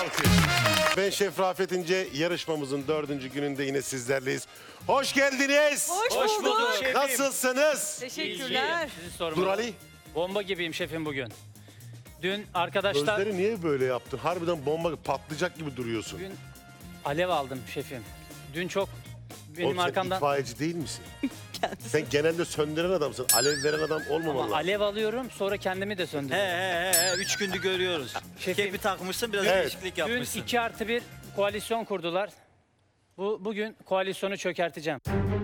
alkış. Ben Şef Rafet İnce, yarışmamızın 4. gününde yine sizlerleyiz. Hoş geldiniz. Hoş bulduk şefim. Nasılsınız? Teşekkürler. Sizi sormalı. Dur Ali. Bomba gibiyim şefim bugün. Dün arkadaşlar... Gözleri niye böyle yaptın? Harbiden bomba patlayacak gibi duruyorsun. Bugün alev aldım şefim. Dün çok benim Oğlum sen arkamdan... itfaiyeci değil misin? Sen genelde söndüren adamsın. Alev veren adam olmamalı. Ama alev alıyorum, sonra kendimi de He söndürüyorum. he he 3 gündür görüyoruz. Şefim. Kepi takmışsın, biraz Evet. değişiklik Dün yapmışsın. 2+1 koalisyon kurdular. Bugün koalisyonu çökerteceğim.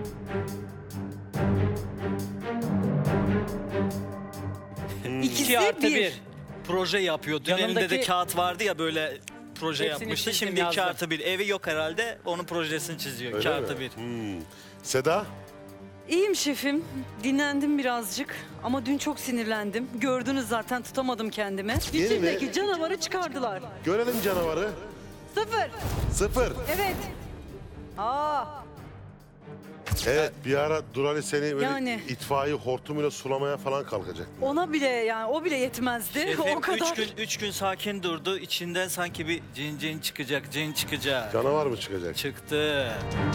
İkisi 2+1. Proje yapıyor. Dün Yanındaki- elinde de kağıt vardı ya, böyle proje Hepsini yapmıştı. çizdim, Şimdi yazdım. 2+1. Evi yok herhalde. Onun projesini çiziyor. Öyle 2+1. Seda? İyiyim şefim. Dinlendim birazcık. Ama dün çok sinirlendim. Gördünüz zaten, tutamadım kendimi. Yeni mi? İçindeki canavarı çıkardılar. Görelim canavarı. 0. 0. Evet. Aa, Evet, bir ara Durali seni böyle Yani. itfaiye hortumuyla sulamaya falan kalkacak. ona bile, yani o bile yetmezdi. o kadar. 3 gün sakin durdu. İçinden sanki bir cin çıkacak, cin çıkacak. Canavar mı çıkacak? Çıktı.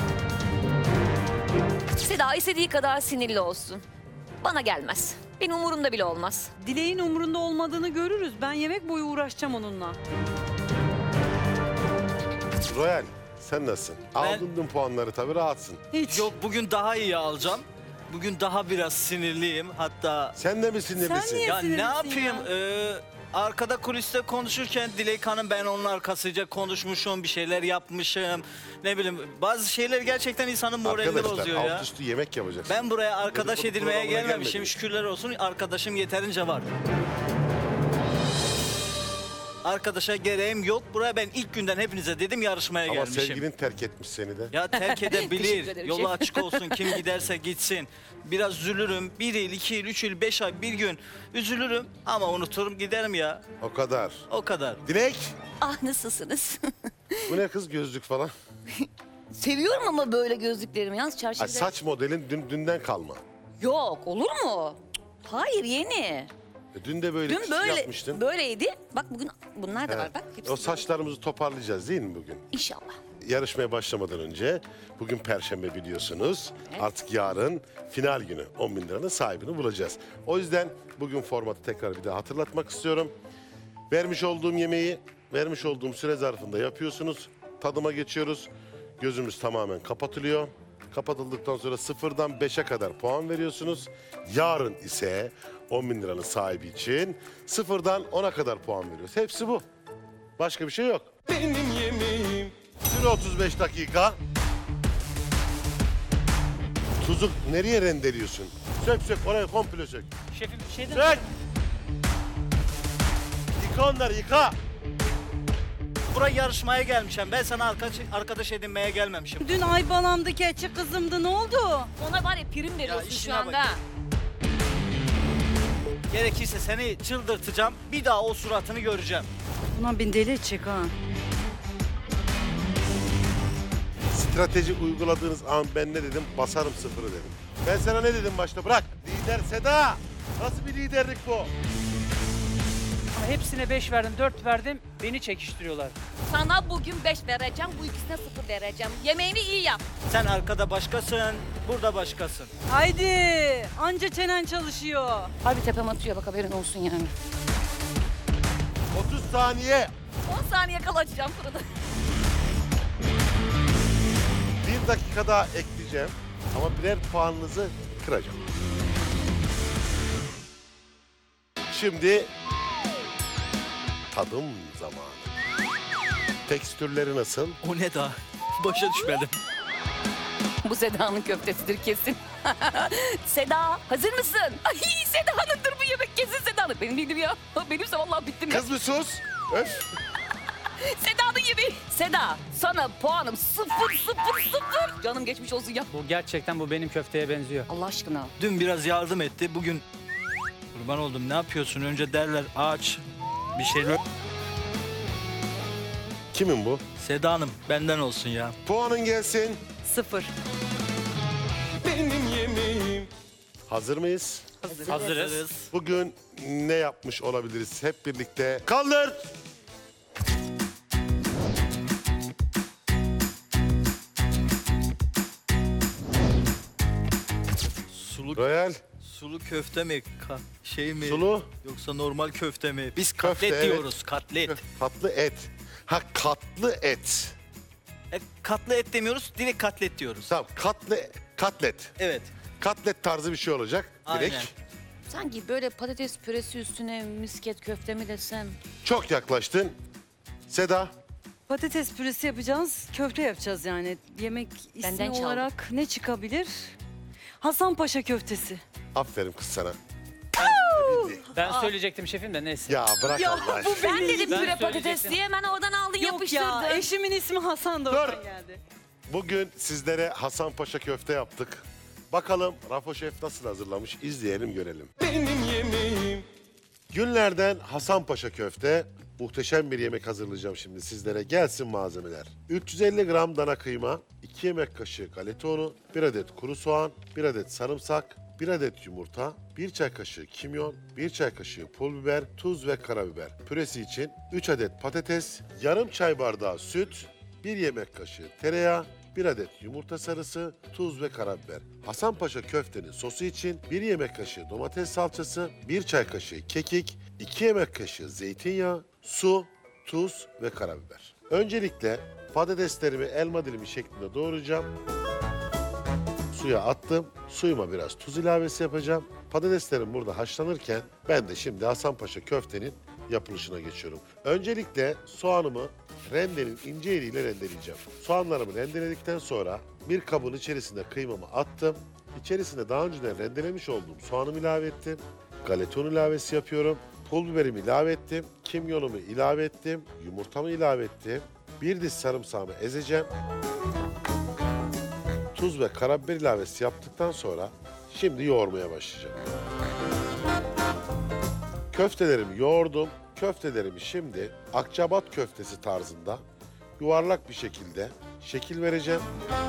Seda istediği kadar sinirli olsun. Bana gelmez. Benim umurumda bile olmaz. Dileğin umurunda olmadığını görürüz. Ben yemek boyu uğraşacağım onunla. Royal, sen nasılsın? Aldın dün puanları tabii, rahatsın. Hiç. Yok, bugün daha iyi alacağım. Bugün daha biraz sinirliyim. Hatta Sen de mi sinirlisin? Sen niye- ya ne sinirlisin yapayım? ya? Arkada kuliste konuşurken Dilek Hanım, ben onun arkasıca konuşmuşum, bir şeyler yapmışım. Ne bileyim, bazı şeyler gerçekten insanın moralini Arkadaşlar bozuyor ya. alt üstü yemek yapacaksın. Ben buraya arkadaş Dedikodu edilmeye programına gelmemişim. gelmedin. Şükürler olsun, arkadaşım yeterince var. Arkadaşa gereğim yok. Buraya ben ilk günden hepinize dedim, yarışmaya Ama gelmişim. sevgilin terk etmiş seni de. Ya terk Teşekkür edebilir. ederim Yolu şef. açık olsun. Kim giderse gitsin. Biraz üzülürüm. 1 yıl, 2 yıl, 3 yıl, 5 ay, bir gün üzülürüm. Ama unuturum, giderim ya. O kadar. O kadar. Dilek, Ah, nasılsınız? bu ne kız, gözlük falan? Seviyorum ama böyle gözlüklerimi. Yalnız çarşıda... Ay, saç modelin dünden kalma. Yok, olur mu? Hayır, yeni. Dün de böyle Dün böyle yapmıştın. böyleydi. Bak bugün bunlar da var. Evet. Bak hepsi O saçlarımızı toparlayacağız değil mi bugün? İnşallah. Yarışmaya başlamadan önce, bugün Perşembe biliyorsunuz. Evet. Artık yarın final günü, 10.000 liranın sahibini bulacağız. O yüzden bugün formatı tekrar bir daha hatırlatmak istiyorum. Vermiş olduğum yemeği, vermiş olduğum süre zarfında yapıyorsunuz. Tadıma geçiyoruz. Gözümüz tamamen kapatılıyor. Kapatıldıktan sonra 0'dan 5'e kadar puan veriyorsunuz. Yarın ise 10.000 liranın sahibi için 0'dan 10'a kadar puan veriyoruz. Hepsi bu. Başka bir şey yok. Benim yemeğim. Süre 35 dakika. Tuzu nereye rendeliyorsun? Sök sök, oraya komple sök. Şefim bir şeyden... Sök! Yıka onları, yıka! Buraya yarışmaya gelmişim. Ben sana arkadaş edinmeye gelmemişim. Dün ay balamdı, keçi kızımdı. Ne oldu? Ona var ya prim veriyorsun işine şu anda. bak. Gerekirse seni çıldırtacağım. Bir daha o suratını göreceğim. Buna bin deli edecek ha. Strateji uyguladığınız an ben ne dedim? Basarım 0'ı dedim. Ben sana ne dedim başta? Bırak! Lider Seda! Nasıl bir liderlik bu? Ama hepsine 5 verdim, 4 verdim. Beni çekiştiriyorlar. Sana bugün 5 vereceğim, bu ikisine 0 vereceğim. Yemeğini iyi yap. Sen arkada başkasın, burada başkasın. Haydi. Anca çenen çalışıyor. Harbi tepem atıyor, bak haberin olsun yani. 30 saniye. 10 saniye kala açacağım fırını. 1 dakika daha ekleyeceğim. Ama birer puanınızı kıracağım. Şimdi tadım zamanı. Tekstürleri nasıl? O ne daha? Başa düşmedim. Bu Seda'nın köftesidir kesin. Seda, hazır mısın? Ay, Seda'nındır bu yemek, kesin Seda'nın. Benim değilim ya. Benimse vallahi bittim ya. Kız bir sus. Öf. Seda'nın yemeği. Seda, sana puanım 0 0 0. Canım geçmiş olsun ya. Bu gerçekten bu benim köfteye benziyor. Allah aşkına. Dün biraz yardım etti. Bugün kurban oldum. Ne yapıyorsun? Önce derler ağaç bir şeyler. Kimin bu? Seda Hanım, benden olsun ya. Puanın gelsin. 0. Benim yemeğim. Hazır mıyız? Hazırız. Bugün ne yapmış olabiliriz hep birlikte? Kaldır! Royal, Sulu köfte mi? Şey mi? sulu, Yoksa normal köfte mi? Biz Köfte, katlet evet. diyoruz. Katlet. katlı et. Ha, katlı et. Katlı et demiyoruz. Direkt katlet diyoruz. Tamam, katlet. Evet. Katlet tarzı bir şey olacak. Direkt. Aynen. Sanki böyle patates püresi üstüne misket köfte mi desem? Çok yaklaştın. Seda, Patates püresi yapacağız, köfte yapacağız yani. Yemek Benden ismi çaldın. olarak ne çıkabilir? Hasanpaşa köftesi. aferin kız sana. Ben söyleyecektim şefim de neyse. Ya bırak Allah aşkına. Ben dedim Ben püre patates söyleyecektim. diye hemen oradan aldın Yok yapıştırdın. ya, eşimin ismi Hasan da Dur. oradan geldi. Bugün sizlere Hasanpaşa köfte yaptık. Bakalım Rafo Şef nasıl hazırlamış, izleyelim görelim. benim yemeğim. Günlerden Hasanpaşa köfte. Muhteşem bir yemek hazırlayacağım şimdi sizlere. Gelsin malzemeler. 350 gram dana kıyma, 2 yemek kaşığı galeta unu, 1 adet kuru soğan, 1 adet sarımsak, 1 adet yumurta, 1 çay kaşığı kimyon, 1 çay kaşığı pul biber, tuz ve karabiber. Püresi için 3 adet patates, yarım çay bardağı süt, 1 yemek kaşığı tereyağı, 1 adet yumurta sarısı, tuz ve karabiber. Hasanpaşa köftenin sosu için 1 yemek kaşığı domates salçası, 1 çay kaşığı kekik, 2 yemek kaşığı zeytinyağı, su, tuz ve karabiber. Öncelikle patateslerimi elma dilimi şeklinde doğrayacağım. Suya attım. Suyuma biraz tuz ilavesi yapacağım. Patateslerim burada haşlanırken ben de şimdi Hasanpaşa köftenin yapılışına geçiyorum. Öncelikle soğanımı rendenin ince eliyle rendeleyeceğim. Soğanlarımı rendeledikten sonra bir kabın içerisine kıymamı attım. İçerisine daha önceden rendelemiş olduğum soğanımı ilave ettim. Galeta unu ilavesi yapıyorum. Pul biberimi ilave ettim. Kimyonumu ilave ettim. Yumurtamı ilave ettim. Bir diş sarımsağımı ezeceğim. Tuz ve karabiber ilavesi yaptıktan sonra şimdi yoğurmaya başlayacağım. Köftelerimi yoğurdum. Köftelerimi şimdi Akçabat köftesi tarzında yuvarlak bir şekilde şekil vereceğim.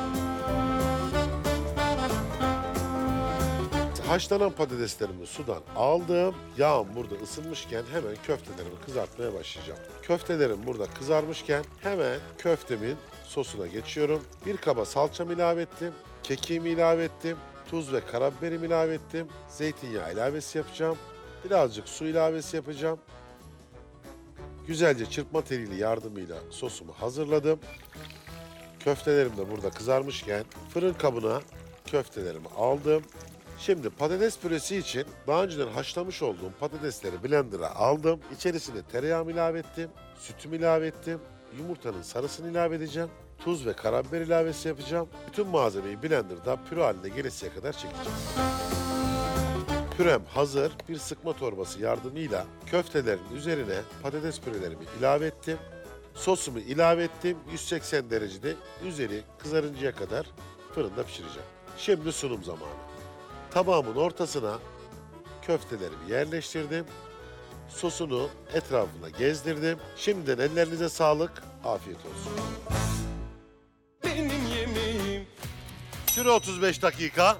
Haşlanan patateslerimi sudan aldım. Yağım burada ısınmışken hemen köftelerimi kızartmaya başlayacağım. Köftelerim burada kızarmışken hemen köftemin sosuna geçiyorum. Bir kaba salçamı ilave ettim. Kekiğimi ilave ettim. Tuz ve karabiberimi ilave ettim. Zeytinyağı ilavesi yapacağım. Birazcık su ilavesi yapacağım. Güzelce çırpma teliyle yardımıyla sosumu hazırladım. Köftelerim de burada kızarmışken fırın kabına köftelerimi aldım. Şimdi patates püresi için daha önceden haşlamış olduğum patatesleri blender'a aldım. İçerisine tereyağımı ilave ettim. Sütümü ilave ettim. Yumurtanın sarısını ilave edeceğim. Tuz ve karabiber ilavesi yapacağım. Bütün malzemeyi blender'da püre haline gelesiye kadar çekeceğim. Pürem hazır. Bir sıkma torbası yardımıyla köftelerin üzerine patates pürelerimi ilave ettim. Sosumu ilave ettim. 180 derecede üzeri kızarıncaya kadar fırında pişireceğim. Şimdi sunum zamanı. Tabağımın ortasına köftelerimi yerleştirdim. Sosunu etrafına gezdirdim. Şimdiden ellerinize sağlık, afiyet olsun. Benim yemeğim. Süre 35 dakika.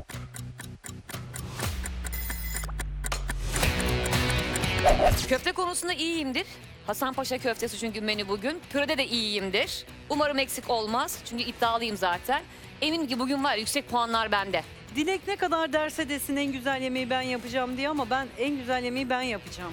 Köfte konusunda iyiyimdir. Hasanpaşa köftesi çünkü menü bugün. Pürede de iyiyimdir. Umarım eksik olmaz çünkü iddialıyım zaten. Eminim ki bugün var yüksek puanlar bende. Dilek ne kadar derse desin en güzel yemeği ben yapacağım diye ama ben en güzel yemeği ben yapacağım.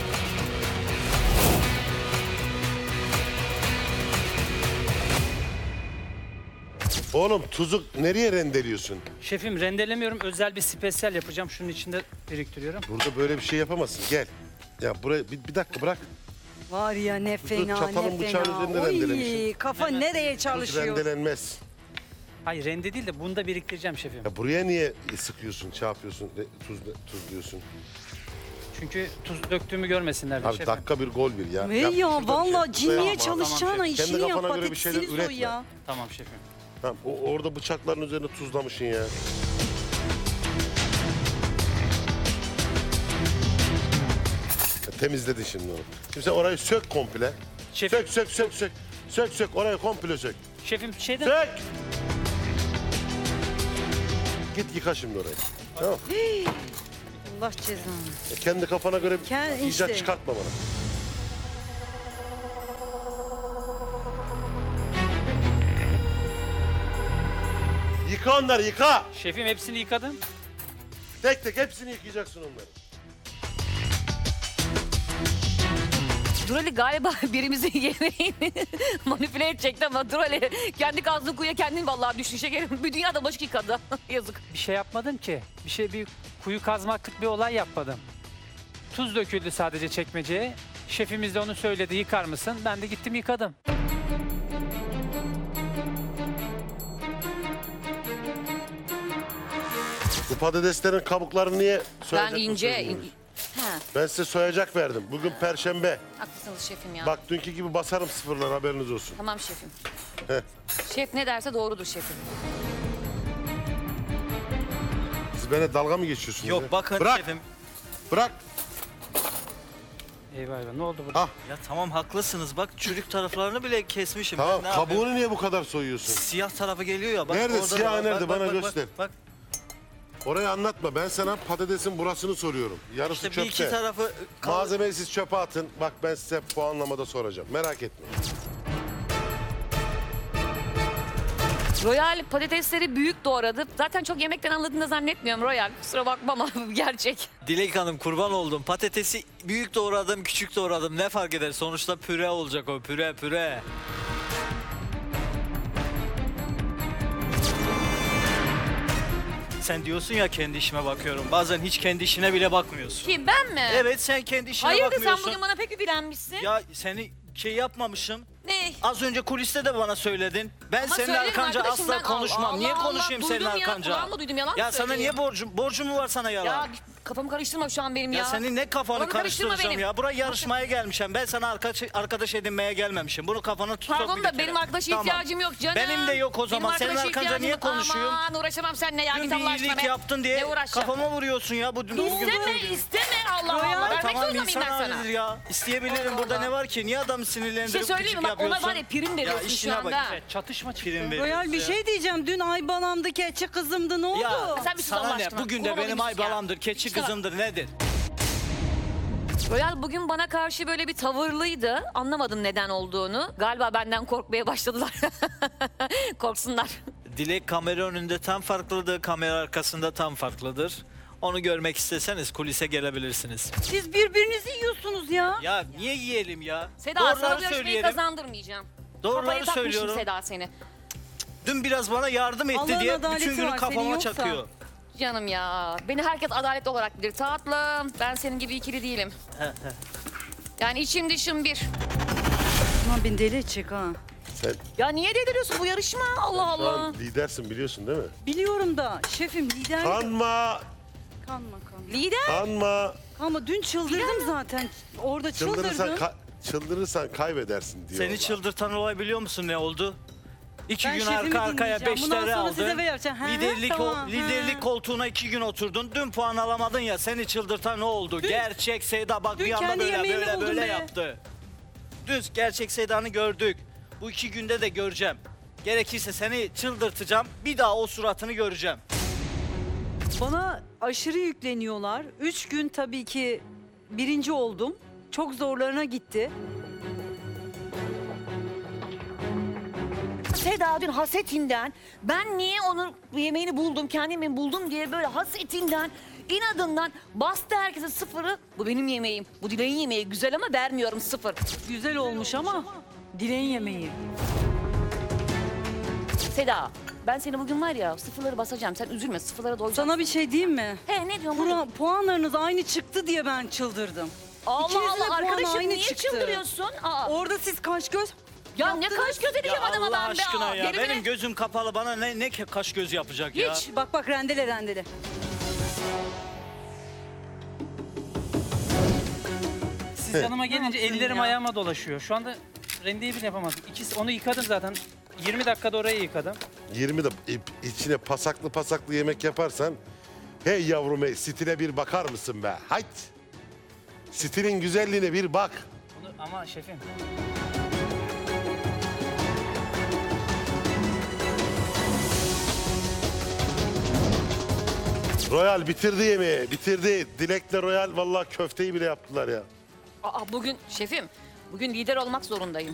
Oğlum tuzu nereye rendeliyorsun? Şefim rendelemiyorum. Özel bir spesiyel yapacağım. Şunun içinde biriktiriyorum. Burada böyle bir şey yapamazsın. Gel. Ya buraya bir dakika bırak. Var ya ne fena çatalın ne bıçağın fena. üzerinde Oy, rendelemişsin. kafa nereye Tuz çalışıyor? rendelenmez. Hayır rende değil de bunu da biriktireceğim şefim. Ya buraya niye sıkıyorsun, şey yapıyorsun, tuz diyorsun? Çünkü tuz döktüğümü görmesinler diye Abi şefim. dakika bir gol bir ya. Ne Yap ya şurada bir valla şey. cinliye Tamam, çalışacağına şef. işini Kendi yap kafana göre bir şeyler patatesini soy üretme. ya. Tamam şefim. Tamam, orada bıçakların üzerine tuzlamışsın ya. Temizledi şimdi onu. Şimdi sen orayı sök komple. Şefim, Sök. Orayı komple sök. şefim şeyden... Sök! Git yıka şimdi orayı. Tamam. Allah cezanı. Kendi kafana göre Işte. icat çıkartma bana. Yıka onları, yıka. Şefim hepsini yıkadım. Tek tek hepsini yıkayacaksın onları. Durali galiba birimizi yemeğini manipüle edecekti ama Durali kendi kazdığı kuyuya kendin vallahi düştü şekerim. Bir dünyada bulaşık yıkadı. Yazık. Bir şey yapmadım ki. Bir kuyu kazmaklık bir olay yapmadım. Tuz döküldü sadece çekmeceye. Şefimiz de onu söyledi, yıkar mısın? Ben de gittim yıkadım. Bu patateslerin kabuklarını niye Ben soyacak ince... mısınız? Ha, Ben size soyacak verdim. Bugün Perşembe. haklısınız şefim ya. Bak dünkü gibi basarım sıfırlar, haberiniz olsun. Tamam şefim. Heh. Şef ne derse doğrudur şefim. Siz benimle dalga mı geçiyorsunuz? Yok ya? bakın Bırak, şefim. bırak. Eyvah eyvah, ne oldu burada? Ah, Ya tamam haklısınız. Bak çürük taraflarını bile kesmişim. tamam, Ben ne yapayım? kabuğunu niye bu kadar soyuyorsun? Siyah tarafı geliyor ya. Bak, Nerede? orada da Siyah var. nerede? Bana bak, göster. Bak, Orayı anlatma. Ben sana patatesin burasını soruyorum. Yarısı işte bir çöpte. iki tarafı... Malzemeyi siz çöpe atın. Bak ben size puanlamada soracağım. Merak etmeyin. Royal patatesleri büyük doğradı. Zaten çok yemekten anladığını da zannetmiyorum Royal. Kusura bakma ama bu gerçek. Dilek Hanım kurban oldum. Patatesi büyük doğradım, küçük doğradım. Ne fark eder? Sonuçta püre olacak o. Püre. Sen diyorsun ya kendi işime bakıyorum. Bazen hiç kendi işine bile bakmıyorsun. Kim ben mi? Evet sen kendi işine Hayırdır bakmıyorsun. sen bugün bana pek bir bilenmişsin. Ya seni yapmamışım. Ne? Az önce kuliste de bana söyledin. Ben Ama senin söylerim arkanca arkadaşım, asla ben konuşmam. Allah Niye Allah, konuşayım senin duydum ya, arkanca? kulağımla duydum, yalan Ya mı sana söyleyeyim? niye borcum mu var sana yalan? Ya kafamı karıştırma şu an benim ya. Ya senin ne kafanı Kafanı karıştırma karıştıracağım benim. ya? Buraya yarışmaya gelmişim. Ben sana arkadaş edinmeye gelmemişim. Bunu kafana tut. Pardon bir da kere. benim arkadaşa Tamam. ihtiyacım yok canım. Benim de yok o Benim zaman. Senin arkadaşa arkanca ihtiyacım niye yok. konuşuyorum? Aman uğraşamam seninle ya. Dün Git bir Allah aşkına iyilik be. yaptın diye Ne uğraşacağım? kafama vuruyorsun ya. Bu bugün İsteme Allah Allah. Vermek Tamam zorunda mıyım ben insan sana? halidir ya. İsteyebilirim. Allah Burada Allah. ne var ki? Niye adamı Bir sinirlendirip şey söyleyeyim mi? küçük Bak ona yapıyorsun? var ya prim veriyorsun şu işine bak. anda. Çatışma çıktı. Prim Royal bir veriyorsun ya. şey diyeceğim. Dün Aybalam'daki keçi kızımdı. Ne oldu? Ya Sen bir sus sana Allah ne? aşkına. Bugün de Kurban benim olayım sus ya. aybalamdır, keçi Kusura- kızımdır nedir? Royal bugün bana karşı böyle bir tavırlıydı. Anlamadım neden olduğunu. Galiba benden korkmaya başladılar. Korksunlar. Dilek kamera önünde tam farklıdır, kamera arkasında tam farklıdır. Onu görmek isteseniz kulise gelebilirsiniz. Siz birbirinizi yiyorsunuz ya. Ya niye yiyelim ya? Seda sana bu Doğruları yarışmayı söyleyelim. kazandırmayacağım. Doğruları Kafayı takmışım söylüyorum. Seda seni. Dün biraz bana yardım etti Allah'ın diye adaleti bütün günü var, senin kafama yoksa. çakıyor. Canım ya. Beni herkes adaletli olarak bilir. Tatlım. Ben senin gibi ikili değilim. Yani içim dışım bir. Aman beni deli edecek ha. Sen Ya niye deliriyorsun bu yarışma? Allah şu Allah. an lidersin biliyorsun değil mi? Biliyorum da şefim lider... Kanma, Kanma. Lider. kanma. Ama dün çıldırdım zaten. Orada Çıldırırsan, çıldırdım. çıldırırsan kaybedersin diyorlar. Seni çıldırtan olay biliyor musun ne oldu? İki Ben gün şefimi arka arkaya dinleyeceğim. 5 Bundan TL sonra size aldın. vereceğim. He, Liderlik, tamam, liderlik he. koltuğuna 2 gün oturdun. Dün puan alamadın ya seni çıldırtan ne oldu? Gerçek Seda bak dün bir anda kendi böyle yemeğimi böyle buldum böyle be. yaptı. Dün gerçek Seda'nı gördük. Bu 2 günde de göreceğim. Gerekirse seni çıldırtacağım. Bir daha o suratını göreceğim. Bana aşırı yükleniyorlar. 3 gün tabii ki birinci oldum. Çok zorlarına gitti. Seda dün hasetinden ben niye onun yemeğini buldum, kendimi buldum diye böyle hasetinden, inadından bastı herkese sıfırı. Bu benim yemeğim. Bu Dilay'ın yemeği güzel ama vermiyorum sıfır. Güzel olmuş ama dileğin yemeği. Seda ben seni bugün var ya sıfırları basacağım. Sen üzülme sıfırlara doyacağım. Sana bir şey diyeyim mi? He ne diyorsun? Hadi. Puanlarınız aynı çıktı diye ben çıldırdım. Allah İkinizin de Allah puanı arkadaşım aynı niye çıktı. çıldırıyorsun? Aa, Orada siz kaş göz... ya ne yaptınız. kaş göz edeceğim Ya adama Allah ben be. aşkına Aa, ya. deli mi Benim ne? gözüm kapalı bana ne kaş göz yapacak ya. Hiç. Bak rendele. Siz yanıma gelince ellerim ayağıma dolaşıyor. Şu anda rendeyi bile yapamadım. Onu yıkadım zaten. 20 dakikada orayı yıkadım. 20 de içine pasaklı yemek yaparsan hey yavrum hey stile bir bakar mısın be? Hayt. Stilin güzelliğine bir bak. Ama şefim. Royal bitirdi yemeği, bitirdi. Dilek'le Royal vallahi köfteyi bile yaptılar ya. Aa, bugün şefim bugün lider olmak zorundayım.